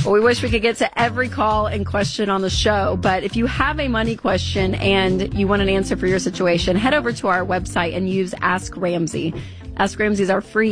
Well, we wish we could get to every call and question on the show, but if you have a money question and you want an answer for your situation, head over to our website and use Ask Ramsey. Ask Ramsey is our free